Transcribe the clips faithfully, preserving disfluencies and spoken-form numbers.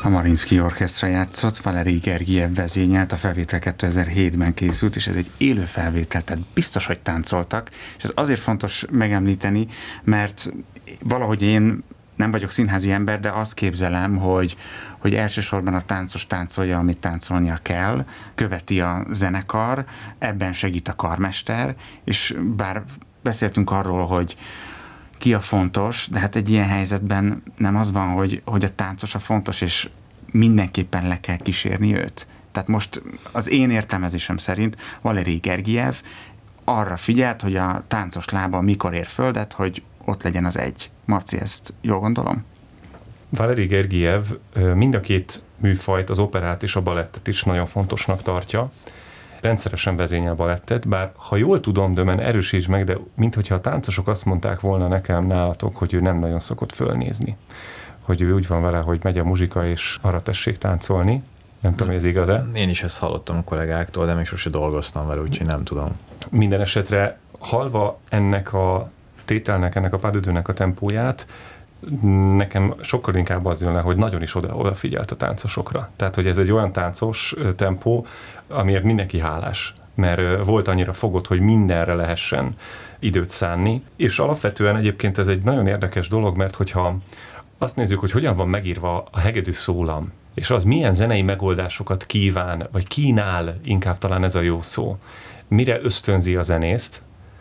A Mariinsky Orchestra játszott, Valerij Gergijev vezényelt, a felvétel kétezer-hétben készült, és ez egy élő felvétel, tehát biztos, hogy táncoltak, és ez azért fontos megemlíteni, mert valahogy én nem vagyok színházi ember, de azt képzelem, hogy, hogy elsősorban a táncos táncolja, amit táncolnia kell, követi a zenekar, ebben segít a karmester, és bár beszéltünk arról, hogy ki a fontos, de hát egy ilyen helyzetben nem az van, hogy, hogy a táncos a fontos, és mindenképpen le kell kísérni őt. Tehát most az én értelmezésem szerint Valerij Gergijev arra figyelt, hogy a táncos lába mikor ér földet, hogy ott legyen az egy. Marci, ezt jól gondolom? Valerij Gergijev mind a két műfajt, az operát és a balettet is nagyon fontosnak tartja. Rendszeresen vezényel balettet, bár ha jól tudom, Dömen, erősíts meg, de minthogyha a táncosok azt mondták volna nekem nálatok, hogy ő nem nagyon szokott fölnézni. Hogy ő úgy van vele, hogy megy a muzsika, és arra tessék táncolni. Nem tudom, hogy ez igaz-e? Én is ezt hallottam a kollégáktól, de még sose dolgoztam vele, úgyhogy nem tudom. Minden esetre halva ennek a tételnek, ennek a pas de deux-nek a tempóját, nekem sokkal inkább az jön le, hogy nagyon is oda, odafigyelt a táncosokra. Tehát, hogy ez egy olyan táncos tempó, amiért mindenki hálás, mert volt annyira fogott, hogy mindenre lehessen időt szánni, és alapvetően egyébként ez egy nagyon érdekes dolog, mert hogyha azt nézzük, hogy hogyan van megírva a hegedű szólam, és az milyen zenei megoldásokat kíván, vagy kínál, inkább talán ez a jó szó, mire ösztönzi a zenészt,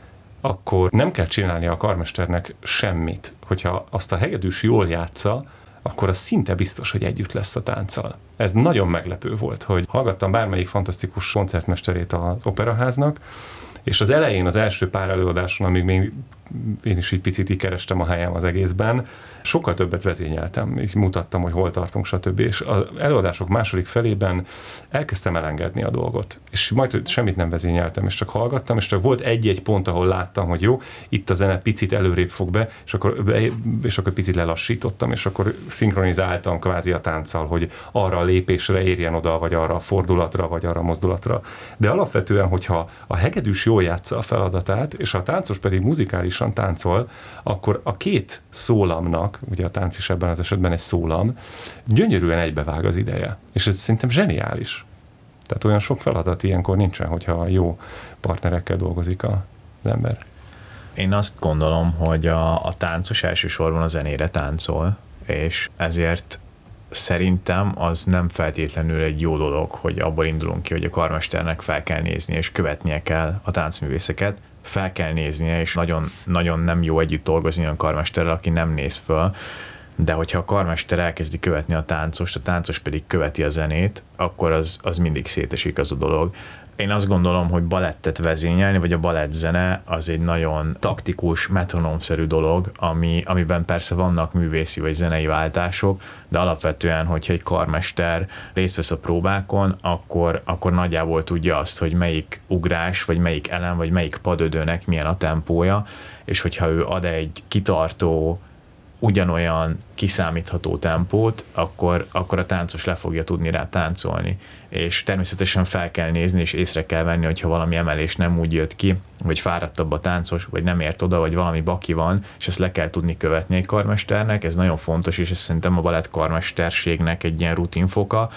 akkor nem kell csinálni a karmesternek semmit. Hogyha azt a hegedűs jól játsza, akkor az szinte biztos, hogy együtt lesz a tánccal. Ez nagyon meglepő volt, hogy hallgattam bármelyik fantasztikus koncertmesterét az operaháznak, és az elején, az első pár előadáson, amíg még én is így picit így kerestem a helyem az egészben, sokkal többet vezényeltem, így mutattam, hogy hol tartunk, stb. És az előadások második felében elkezdtem elengedni a dolgot. És majd semmit nem vezényeltem, és csak hallgattam, és csak volt egy-egy pont, ahol láttam, hogy jó, itt a zene picit előrébb fog be, és akkor, és akkor picit lelassítottam, és akkor szinkronizáltam kvázi a tánccal, hogy arra a lépésre érjen oda, vagy arra a fordulatra, vagy arra a mozdulatra. De alapvetően, hogyha a hegedűs jól játsza a feladatát, és a táncos pedig muzikálisan táncol, akkor a két szólamnak, ugye a tánc is ebben az esetben egy szólam, gyönyörűen egybevág az ideje. És ez szerintem zseniális. Tehát olyan sok feladat ilyenkor nincsen, hogyha jó partnerekkel dolgozik az ember. Én azt gondolom, hogy a, a táncos elsősorban a zenére táncol, és ezért szerintem az nem feltétlenül egy jó dolog, hogy abból indulunk ki, hogy a karmesternek fel kell néznie és követnie kell a táncművészeket, fel kell néznie, és nagyon, nagyon nem jó együtt dolgozni olyan karmesterrel, aki nem néz föl, de hogyha a karmester elkezdi követni a táncost, a táncos pedig követi a zenét, akkor az, az mindig szétesik az a dolog. Én azt gondolom, hogy balettet vezényelni, vagy a balettzene az egy nagyon taktikus, metronómszerű dolog, ami, amiben persze vannak művészi vagy zenei váltások, de alapvetően, hogyha egy karmester részt vesz a próbákon, akkor, akkor nagyjából tudja azt, hogy melyik ugrás, vagy melyik elem, vagy melyik padödőnek milyen a tempója, és hogyha ő ad egy kitartó, ugyanolyan kiszámítható tempót, akkor, akkor a táncos le fogja tudni rá táncolni. És természetesen fel kell nézni, és észre kell venni, hogyha valami emelés nem úgy jött ki, vagy fáradtabb a táncos, vagy nem ért oda, vagy valami baki van, és ezt le kell tudni követni egy karmesternek, ez nagyon fontos, és ez szerintem a balett karmesterségnek egy ilyen rutinfoka,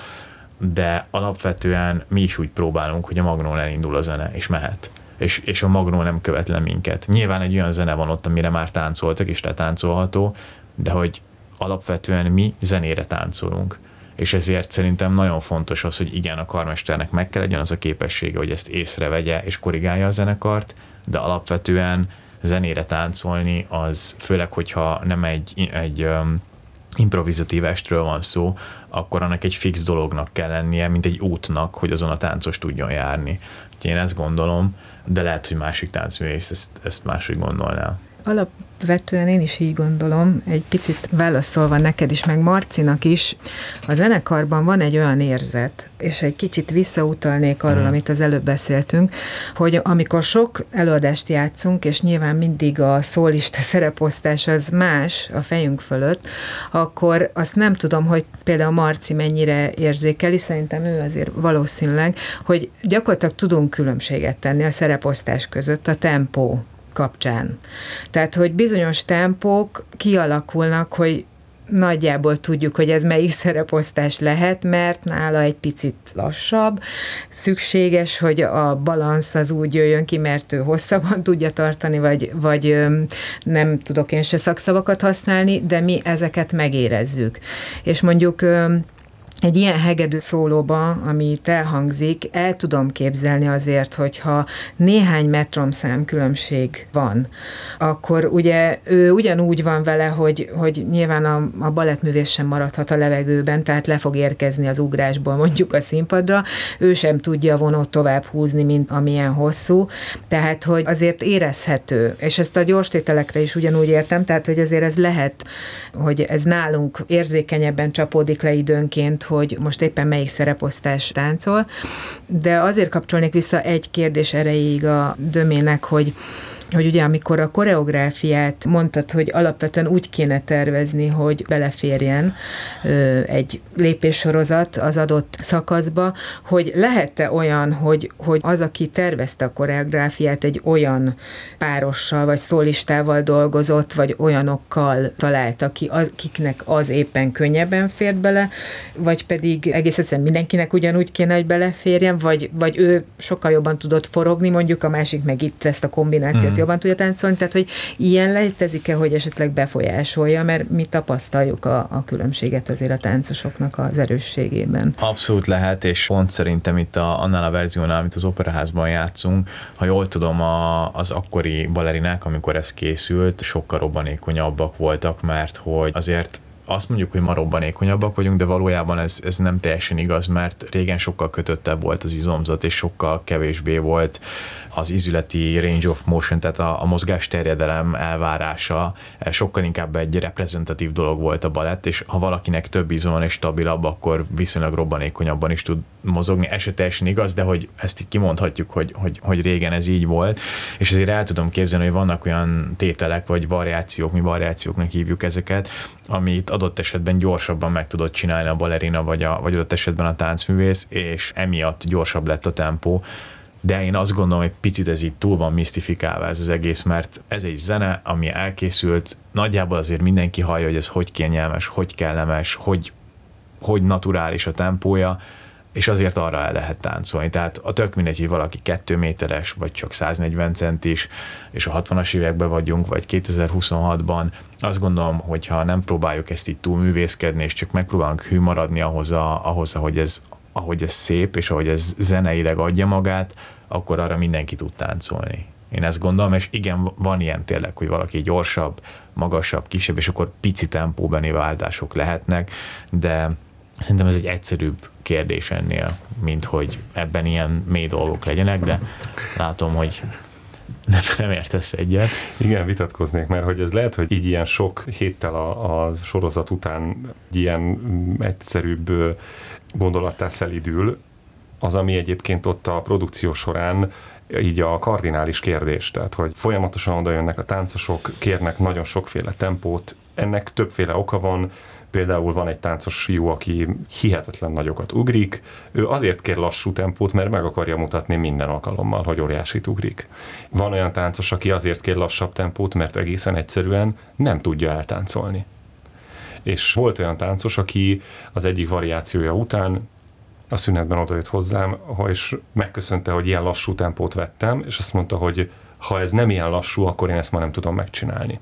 de alapvetően mi is úgy próbálunk, hogy a magnón elindul a zene, és mehet. És, és a magnó nem követ le minket. Nyilván egy olyan zene van ott, amire már táncoltak, és letáncolható, de hogy alapvetően mi zenére táncolunk. És ezért szerintem nagyon fontos az, hogy igen, a karmesternek meg kell legyen az a képessége, hogy ezt észrevegye és korrigálja a zenekart, de alapvetően zenére táncolni az, főleg, hogyha nem egy, egy um, improvizatív estről van szó, akkor annak egy fix dolognak kell lennie, mint egy útnak, hogy azon a táncos tudjon járni. Úgyhogy én ezt gondolom, de lehet, hogy másik táncművész ezt, ezt máshogy gondolná. Alapvetően én is így gondolom, egy picit válaszolva neked is, meg Marcinak is, a zenekarban van egy olyan érzet, és egy kicsit visszautalnék arról, mm. amit az előbb beszéltünk, hogy amikor sok előadást játszunk, és nyilván mindig a szólista szereposztás az más a fejünk fölött, akkor azt nem tudom, hogy például Marci mennyire érzékeli, szerintem ő azért valószínűleg, hogy gyakorlatilag tudunk különbséget tenni a szereposztás között, a tempó kapcsán. Tehát, hogy bizonyos tempók kialakulnak, hogy nagyjából tudjuk, hogy ez melyik szereposztás lehet, mert nála egy picit lassabb. Szükséges, hogy a balansz az úgy jöjjön ki, mert ő hosszabban tudja tartani, vagy, vagy nem tudok én se szakszavakat használni, de mi ezeket megérezzük. És mondjuk egy ilyen hegedű szólóba, ami itt elhangzik, el tudom képzelni azért, hogyha néhány metromszám különbség van, akkor ugye ő ugyanúgy van vele, hogy, hogy nyilván a, a balettművész sem maradhat a levegőben, tehát le fog érkezni az ugrásból mondjuk a színpadra, ő sem tudja a vonót tovább húzni, mint amilyen hosszú, tehát hogy azért érezhető, és ezt a gyorstételekre is ugyanúgy értem, tehát hogy azért ez lehet, hogy ez nálunk érzékenyebben csapódik le időnként, hogy most éppen melyik szereposztás táncol, de azért kapcsolnék vissza egy kérdés erejéig a Dömének, hogy hogy ugye amikor a koreográfiát mondtad, hogy alapvetően úgy kéne tervezni, hogy beleférjen ö, egy lépéssorozat az adott szakaszba, hogy lehet-e olyan, hogy, hogy az, aki tervezte a koreográfiát, egy olyan párossal vagy szólistával dolgozott, vagy olyanokkal talált, aki, akiknek az éppen könnyebben fért bele, vagy pedig egész egyszerűen mindenkinek ugyanúgy kéne, hogy beleférjen, vagy, vagy ő sokkal jobban tudott forogni, mondjuk a másik meg itt ezt a kombinációt mm. jobban tudja táncolni, tehát hogy ilyen létezik-e, hogy esetleg befolyásolja, mert mi tapasztaljuk a, a különbséget azért a táncosoknak az erősségében. Abszolút lehet, és pont szerintem itt a, annál a verziónál, amit az operaházban játszunk, ha jól tudom, a, az akkori balerinák, amikor ez készült, sokkal robbanékonyabbak voltak, mert hogy azért azt mondjuk, hogy ma robbanékonyabbak vagyunk, de valójában ez, ez nem teljesen igaz, mert régen sokkal kötöttebb volt az izomzat, és sokkal kevésbé volt az izületi range of motion, tehát a, a mozgásterjedelem elvárása, sokkal inkább egy reprezentatív dolog volt a balett, és ha valakinek több izom van és stabilabb, akkor viszonylag robbanékonyabban is tud mozogni. Ez se teljesen igaz, de hogy ezt így kimondhatjuk, hogy, hogy, hogy régen ez így volt, és ezért el tudom képzelni, hogy vannak olyan tételek, vagy variációk, mi variációknak hívjuk ezeket, amit adott esetben gyorsabban meg tudott csinálni a balerina, vagy, a, vagy adott esetben a táncművész, és emiatt gyorsabb lett a tempó. De én azt gondolom, hogy picit ez így túl van misztifikálva ez az egész, mert ez egy zene, ami elkészült, nagyjából azért mindenki hallja, hogy ez hogy kényelmes, hogy kellemes, hogy, hogy naturális a tempója, és azért arra el lehet táncolni. Tehát a tök mindegy, hogy valaki kettő méteres, vagy csak száznegyven centis, és a hatvanas években vagyunk, vagy kétezer-huszonhatban, azt gondolom, hogyha nem próbáljuk ezt így túl művészkedni, és csak megpróbálunk hű maradni ahhoz, a, ahhoz ahogy, ez, ahogy ez szép, és ahogy ez zeneileg adja magát, akkor arra mindenki tud táncolni. Én ezt gondolom, és igen, van ilyen tényleg, hogy valaki gyorsabb, magasabb, kisebb, és akkor pici tempóbeni váltások lehetnek, de szerintem ez egy egyszerűbb kérdés ennél, mint hogy ebben ilyen mély dolgok legyenek, de látom, hogy nem, nem értesz egyet. Igen, vitatkoznék, mert hogy ez lehet, hogy így ilyen sok héttel a, a sorozat után ilyen egyszerűbb gondolattá szelidül, az, ami egyébként ott a produkció során így a kardinális kérdés, tehát hogy folyamatosan oda jönnek a táncosok, kérnek nagyon sokféle tempót, ennek többféle oka van. Például van egy táncos fiú, aki hihetetlen nagyokat ugrik, ő azért kér lassú tempót, mert meg akarja mutatni minden alkalommal, hogy óriásit ugrik. Van olyan táncos, aki azért kér lassabb tempót, mert egészen egyszerűen nem tudja eltáncolni. És volt olyan táncos, aki az egyik variációja után a szünetben odajött hozzám, és megköszönte, hogy ilyen lassú tempót vettem, és azt mondta, hogy ha ez nem ilyen lassú, akkor én ezt már nem tudom megcsinálni.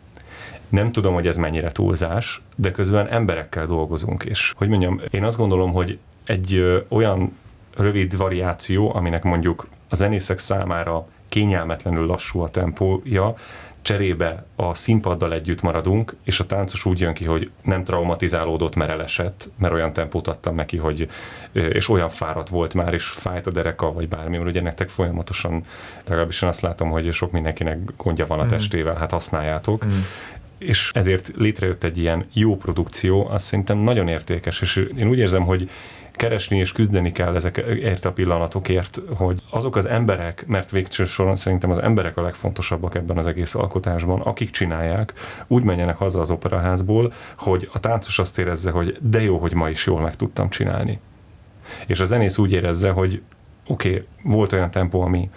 Nem tudom, hogy ez mennyire túlzás, de közben emberekkel dolgozunk, és hogy mondjam, én azt gondolom, hogy egy ö, olyan rövid variáció, aminek mondjuk a zenészek számára kényelmetlenül lassú a tempója, cserébe a színpaddal együtt maradunk, és a táncos úgy jön ki, hogy nem traumatizálódott, mert elesett, mert olyan tempót adtam neki, hogy, és olyan fáradt volt már, és fájt a dereka, vagy bármi, mert ugye nektek folyamatosan, legalábbis én azt látom, hogy sok mindenkinek gondja van a testével, hát használjátok. Mm. És ezért létrejött egy ilyen jó produkció, az szerintem nagyon értékes, és én úgy érzem, hogy keresni és küzdeni kell ezekért a pillanatokért, hogy azok az emberek, mert végső soron szerintem az emberek a legfontosabbak ebben az egész alkotásban, akik csinálják, úgy menjenek haza az operaházból, hogy a táncos azt érezze, hogy de jó, hogy ma is jól meg tudtam csinálni. És a zenész úgy érezze, hogy oké, okay, volt olyan tempó, ami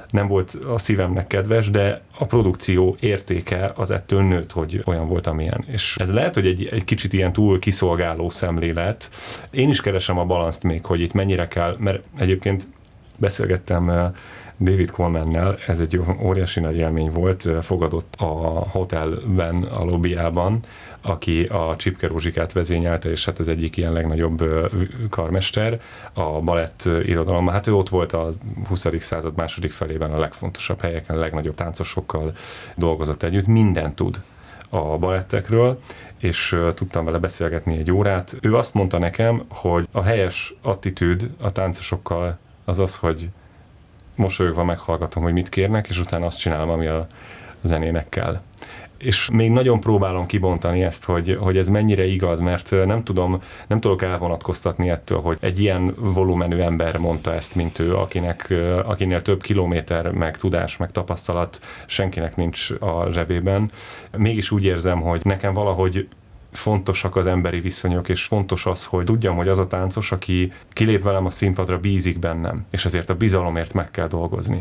nem volt a szívemnek kedves, de a produkció értéke az ettől nőtt, hogy olyan volt, amilyen. És ez lehet, hogy egy, egy kicsit ilyen túl kiszolgáló szemlélet. Én is keresem a balanszt még, hogy itt mennyire kell, mert egyébként beszélgettem David Coleman-nel, ez egy óriási nagy élmény volt, fogadott a hotelben, a lobbyában, aki a Csipke Rózsikát vezényelte, és hát az egyik ilyen legnagyobb karmester a balett irodalomban. Hát ő ott volt a huszadik század második felében a legfontosabb helyeken, a legnagyobb táncosokkal dolgozott együtt, mindent tud a balettekről, és tudtam vele beszélgetni egy órát. Ő azt mondta nekem, hogy a helyes attitűd a táncosokkal az az, hogy mosolyogva meghallgatom, hogy mit kérnek, és utána azt csinálom, ami a zenének kell. És még nagyon próbálom kibontani ezt, hogy, hogy ez mennyire igaz, mert nem tudom, nem tudok elvonatkoztatni ettől, hogy egy ilyen volumenű ember mondta ezt, mint ő, akinek, akinél több kilométer, meg tudás, meg tapasztalat senkinek nincs a zsebében. Mégis úgy érzem, hogy nekem valahogy fontosak az emberi viszonyok, és fontos az, hogy tudjam, hogy az a táncos, aki kilép velem a színpadra, bízik bennem, és ezért a bizalomért meg kell dolgozni.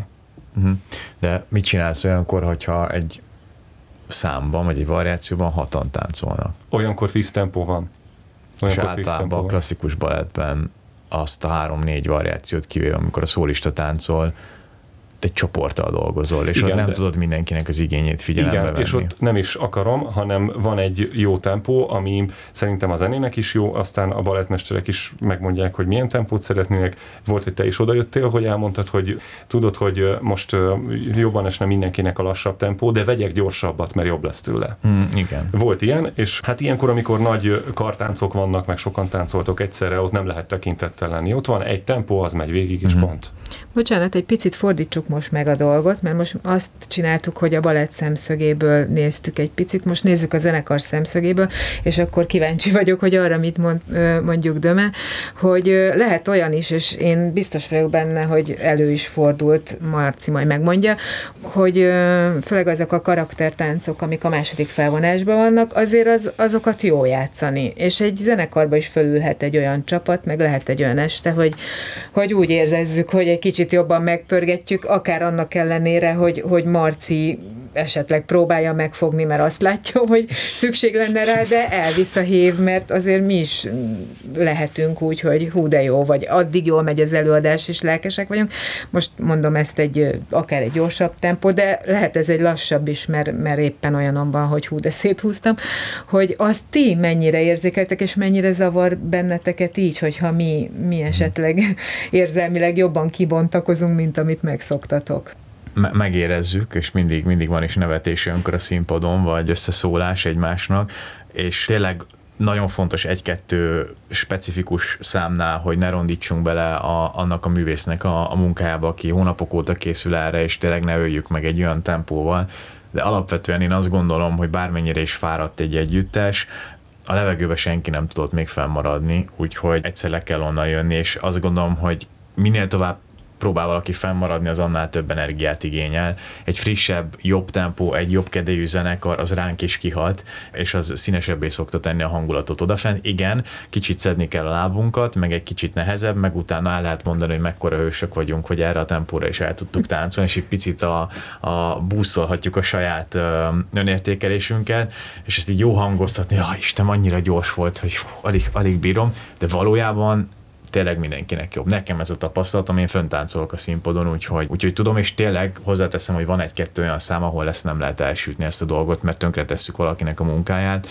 De mit csinálsz olyankor, hogyha egy számban, vagy egy variációban hatan táncolnak? Olyankor fix tempó van. Olyankor és általában a klasszikus balettben azt a három-négy variációt kivéve, amikor a szólista táncol, egy csoporttal dolgozol, és igen, ott nem de... tudod mindenkinek az igényét figyelembe igen, venni. És ott nem is akarom, hanem van egy jó tempó, ami szerintem a zenének is jó, aztán a balettmesterek is megmondják, hogy milyen tempót szeretnének. Volt, hogy te is odajöttél, hogy elmondtad, hogy tudod, hogy most jobban esne mindenkinek a lassabb tempó, de vegyek gyorsabbat, mert jobb lesz tőle. Mm, igen. Volt ilyen, és hát ilyenkor, amikor nagy kartáncok vannak, meg sokan táncoltok egyszerre, ott nem lehet tekintettel lenni. Ott van egy tempó, az megy végig, és mm-hmm. pont. Bocsánat, egy picit fordítsuk most meg a dolgot, mert most azt csináltuk, hogy a balett szemszögéből néztük egy picit, most nézzük a zenekar szemszögéből, és akkor kíváncsi vagyok, hogy arra mit mond, mondjuk Döme, hogy lehet olyan is, és én biztos vagyok benne, hogy elő is fordult, Marci majd megmondja, hogy főleg azok a karaktertáncok, amik a második felvonásban vannak, azért az, azokat jó játszani, és egy zenekarba is fölülhet egy olyan csapat, meg lehet egy olyan este, hogy, hogy úgy érezzük, hogy egy kicsit jobban megpörgetjük, akár annak ellenére, hogy, hogy Marci esetleg próbálja megfogni, mert azt látja, hogy szükség lenne rá, de elvisz a hév, mert azért mi is lehetünk úgy, hogy hú de jó, vagy addig jól megy az előadás, és lelkesek vagyunk. Most mondom ezt egy, akár egy gyorsabb tempó, de lehet ez egy lassabb is, mert, mert éppen olyanon van, hogy hú de széthúztam, hogy azt ti mennyire érzékeltek, és mennyire zavar benneteket így, hogyha mi, mi esetleg érzelmileg jobban kibontakozunk, mint amit megszoktatok. Megérezzük, és mindig, mindig van is nevetés olyankor a színpadon, vagy összeszólás egymásnak, és tényleg nagyon fontos egy-kettő specifikus számnál, hogy ne rondítsunk bele a, annak a művésznek a, a munkájába, aki hónapok óta készül erre, és tényleg ne öljük meg egy olyan tempóval, de alapvetően én azt gondolom, hogy bármennyire is fáradt egy együttes, a levegőbe senki nem tudott még fennmaradni, úgyhogy egyszer le kell onnan jönni, és azt gondolom, hogy minél tovább próbál valaki fennmaradni, az annál több energiát igényel. Egy frissebb, jobb tempó, egy jobb kedélyű zenekar, az ránk is kihat, és az színesebbé szokta tenni a hangulatot odafenn. Igen, kicsit szedni kell a lábunkat, meg egy kicsit nehezebb, meg utána el lehet mondani, hogy mekkora hősök vagyunk, hogy erre a tempóra is el tudtuk táncolni, és egy picit a, a búszolhatjuk a saját ö, önértékelésünket, és ezt így jó hangoztatni, ja, Isten, annyira gyors volt, hogy fú, alig, alig bírom, de valójában tényleg mindenkinek jobb. Nekem ez a tapasztalatom, én föntáncolok a színpadon, úgyhogy, úgyhogy tudom, és tényleg hozzáteszem, hogy van egy-kettő olyan szám, ahol ezt nem lehet elsütni ezt a dolgot, mert tönkretesszük valakinek a munkáját,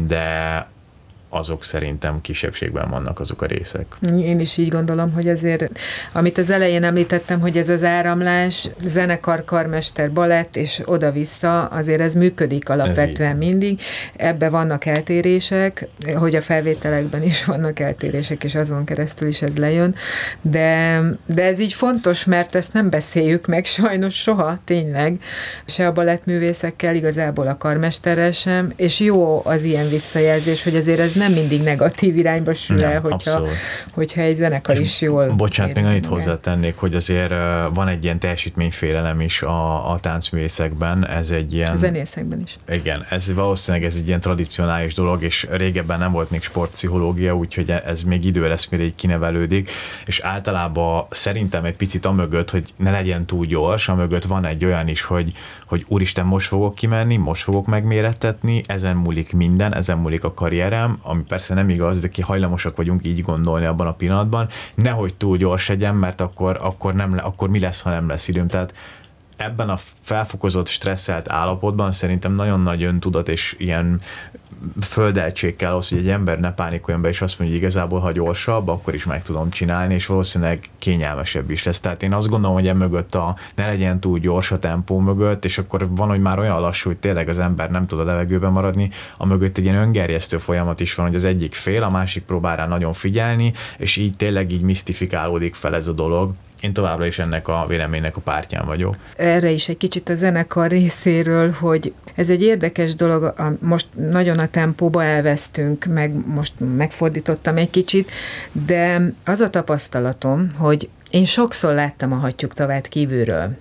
de azok szerintem kisebbségben vannak azok a részek. Én is így gondolom, hogy azért, amit az elején említettem, hogy ez az áramlás, zenekar, karmester, balett, és oda-vissza, azért ez működik alapvetően ez mindig. Ebben vannak eltérések, hogy a felvételekben is vannak eltérések, és azon keresztül is ez lejön, de, de ez így fontos, mert ezt nem beszéljük meg sajnos soha, tényleg, se a balettművészekkel, igazából a karmesterrel sem, és jó az ilyen visszajelzés, hogy azért ez nem nem mindig negatív irányba sül el, hogyha, hogyha egy zenekar is jól... Bocsánat, még annyit hozzátennék, hogy azért van egy ilyen teljesítményfélelem is a, a táncművészekben, ez egy ilyen... A zenészekben is. Igen, ez valószínűleg ez egy ilyen tradicionális dolog, és régebben nem volt még sportpszichológia, úgyhogy ez még idő lesz, mire így kinevelődik, és általában szerintem egy picit amögött, hogy ne legyen túl gyors, amögött van egy olyan is, hogy, hogy úristen, most fogok kimenni, most fogok megmérettetni, ezen múlik minden, ezen múlik a karrierem, ami persze nem igaz, de ki hajlamosak vagyunk így gondolni abban a pillanatban, nehogy túl gyors legyen, mert akkor, akkor, nem, akkor mi lesz, ha nem lesz időm. Tehát ebben a felfokozott, stresszelt állapotban szerintem nagyon nagy öntudat és ilyen földeltség kell az, hogy egy ember ne pánikoljon be, és azt mondja, hogy igazából, ha gyorsabb, akkor is meg tudom csinálni, és valószínűleg kényelmesebb is lesz. Tehát én azt gondolom, hogy emögött a ne legyen túl gyors a tempó mögött, és akkor van, hogy már olyan lassú, hogy tényleg az ember nem tud a levegőben maradni, a mögött egy ilyen öngerjesztő folyamat is van, hogy az egyik fél, a másik próbál rá nagyon figyelni, és így tényleg így misztifikálódik fel ez a dolog. Én továbbra is ennek a véleménynek a pártján vagyok. Erre is egy kicsit a zenekar részéről, hogy ez egy érdekes dolog, most nagyon a tempóba elvesztünk, meg most megfordítottam egy kicsit, de az a tapasztalatom, hogy én sokszor láttam a Hattyúk tavát kívülről.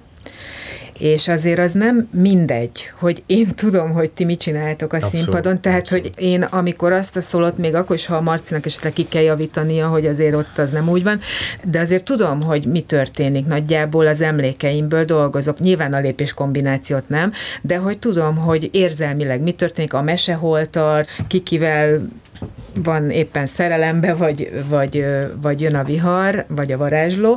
És azért az nem mindegy, hogy én tudom, hogy ti mit csináltok a abszolút, színpadon, tehát, abszolút. Hogy én amikor azt a szólott, még akkor is, ha a Marcinak esetleg ki kell javítania, hogy azért ott az nem úgy van, de azért tudom, hogy mi történik, nagyjából az emlékeimből dolgozok, nyilván a lépés kombinációt nem, de hogy tudom, hogy érzelmileg mi történik, a mese hol tart, kikivel van éppen szerelembe, vagy, vagy, vagy jön a vihar, vagy a varázsló,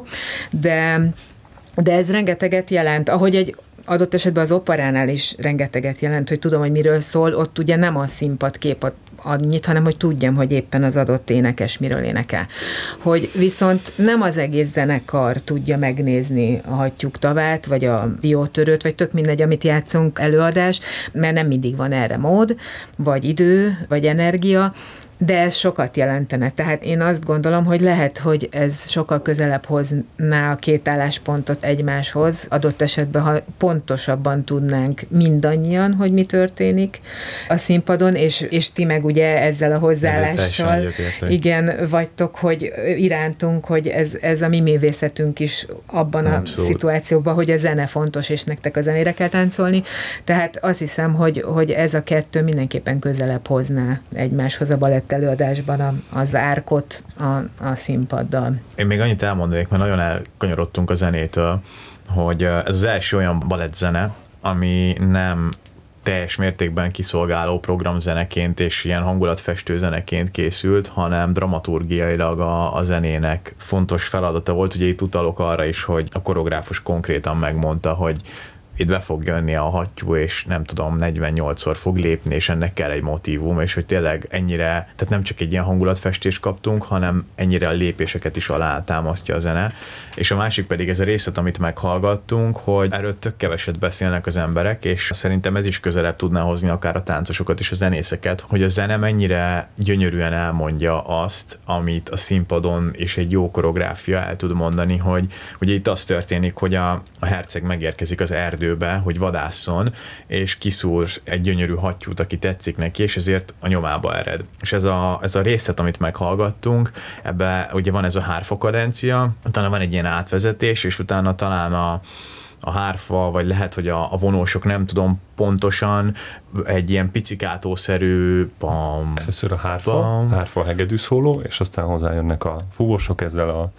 de De ez rengeteget jelent, ahogy egy adott esetben az operánál is rengeteget jelent, hogy tudom, hogy miről szól, ott ugye nem a színpadkép annyit, hanem hogy tudjam, hogy éppen az adott énekes miről énekel. Hogy viszont nem az egész zenekar tudja megnézni a Hattyúk tavát, vagy a Diótörőt, vagy tök mindegy, amit játszunk előadás, mert nem mindig van erre mód, vagy idő, vagy energia, de ez sokat jelentene. Tehát én azt gondolom, hogy lehet, hogy ez sokkal közelebb hozná a két álláspontot egymáshoz, adott esetben, ha pontosabban tudnánk mindannyian, hogy mi történik a színpadon, és, és ti meg ugye ezzel a hozzáállással, igen, vagytok, hogy irántunk, hogy ez, ez a mi művészetünk is abban a abszolút. Szituációban, hogy a zene fontos, és nektek a zenére kell táncolni. Tehát azt hiszem, hogy, hogy ez a kettő mindenképpen közelebb hozná egymáshoz a balett előadásban a, az árkot a, a színpaddal. Én még annyit elmondanék, mert nagyon elkanyarodtunk a zenétől, hogy ez az első olyan balettzene, ami nem teljes mértékben kiszolgáló programzeneként és ilyen hangulatfestő zeneként készült, hanem dramaturgiailag a, a zenének fontos feladata volt. Ugye itt utalok arra is, hogy a koreográfus konkrétan megmondta, hogy itt be fog jönni a hattyú, és nem tudom, negyvennyolcszor fog lépni, és ennek kell egy motívum, és hogy tényleg ennyire, tehát nem csak egy ilyen hangulatfestést kaptunk, hanem ennyire a lépéseket is alátámasztja a zene. És a másik pedig ez a részlet, amit meghallgattunk, hogy erről tök keveset beszélnek az emberek, és szerintem ez is közelebb tudná hozni akár a táncosokat és a zenészeket, hogy a zene mennyire gyönyörűen elmondja azt, amit a színpadon és egy jó koreográfia el tud mondani, hogy ugye itt az történik, hogy a, a herceg megérkezik az erdőbe, hogy vadásszon, és kiszúr egy gyönyörű hattyút, aki tetszik neki, és ezért a nyomába ered. És ez a, ez a részlet, amit meghallgattunk, ebbe ugye van ez a hárfa kadencia, utána van egy ilyen átvezetés, és utána talán a, a hárfa, vagy lehet, hogy a, a vonósok, nem tudom pontosan, egy ilyen picikátószerű pam. Először a hárfa, hárfa hegedű szóló, és aztán hozzájönnek a fúvósok ezzel a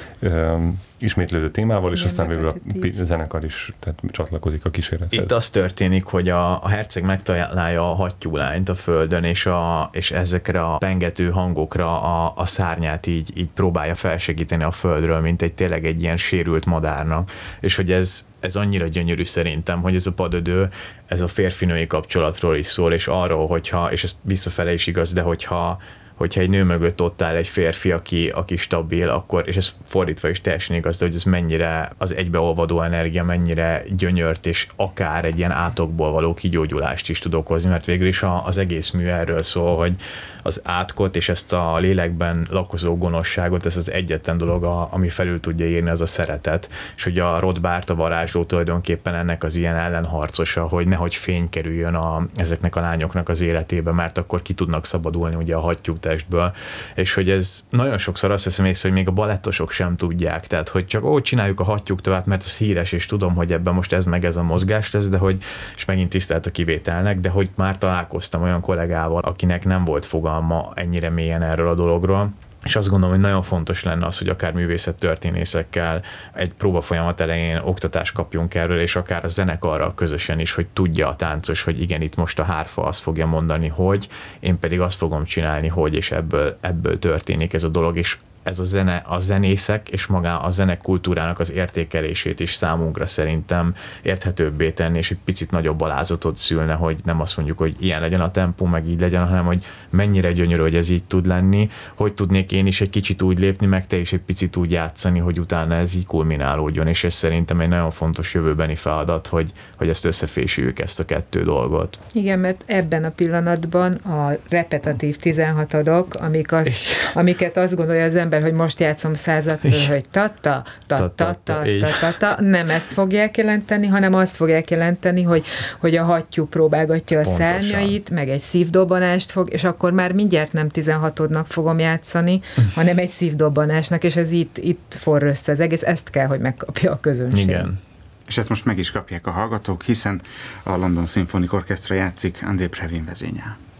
öm, ismétlődő témával, és igen, aztán végül a zenekar is tehát csatlakozik a kísérlethez. Itt az történik, hogy a, a herceg megtalálja a hattyúlányt a földön, és, a, és ezekre a pengető hangokra a, a szárnyát így, így próbálja felsegíteni a földről, mint egy tényleg egy ilyen sérült madárnak. És hogy ez, ez annyira gyönyörű szerintem, hogy ez a padödő, ez a férfinői kapcsolatról is szól, és arról, hogyha, és ez visszafele is igaz, de hogyha hogyha egy nő mögött ott áll egy férfi, aki, aki stabil, akkor, és ez fordítva is teljesen igaz, de hogy ez mennyire az egybeolvadó energia, mennyire gyönyört, és akár egy ilyen átokból való kigyógyulást is tud okozni, mert végül is a, az egész mű erről szól, hogy az átkot és ezt a lélekben lakozó gonoszságot, ez az egyetlen dolog, a, ami felül tudja írni, az a szeretet. És hogy a Rothbard, a varázsló tulajdonképpen ennek az ilyen ellenharcosa, hogy nehogy fény kerüljön a, ezeknek a lányoknak az életébe, mert akkor ki tudnak szabadulni ugye a hattyútestből. És hogy ez nagyon sokszor azt veszem észre, hogy még a balettosok sem tudják, tehát hogy csak ó, csináljuk a hattyúktövát, mert ez híres, és tudom, hogy ebben most ez meg ez a mozgás lesz, de hogy, és megint tisztelt a kivételnek, de hogy már találkoztam olyan kollégával, akinek nem volt fogalma ennyire mélyen erről a dologról, és azt gondolom, hogy nagyon fontos lenne az, hogy akár művészettörténészekkel egy próbafolyamat elején oktatást kapjunk erről, és akár a zenekarral közösen is, hogy tudja a táncos, hogy igen, itt most a hárfa azt fogja mondani, hogy, én pedig azt fogom csinálni, hogy, és ebből, ebből történik ez a dolog, és ez a zene, a zenészek és maga a zenekultúrának az értékelését is számunkra szerintem érthetőbbé tenni, és egy picit nagyobb alázatot szülne, hogy nem azt mondjuk, hogy ilyen legyen a tempó, meg így legyen, hanem hogy mennyire gyönyörű, hogy ez így tud lenni, hogy tudnék én is egy kicsit úgy lépni, meg te is egy picit úgy játszani, hogy utána ez így kulminálódjon, és ez szerintem egy nagyon fontos jövőbeni feladat, hogy, hogy ezt összefésüljük, ezt a kettő dolgot. Igen, mert ebben a pillanatban a repetitív tizenhatodok, amik az, amiket azt gondolja az ember, hogy most játszom századszor, hogy ta-ta, ta-ta-ta, ta-ta-ta, nem ezt fogják jelenteni, hanem azt fogják jelenteni, hogy, hogy a hattyú próbálgatja a Pontosan. szárnyait, meg egy szívdobbanást fog, és akkor már mindjárt nem tizenhatodnak fogom játszani, hanem egy szívdobbanásnak, és ez itt, itt forr össze az egész, ezt kell, hogy megkapja a közönség. Igen. És ezt most meg is kapják a hallgatók, hiszen a London Symphonic Orchestra játszik André Previn vezényel.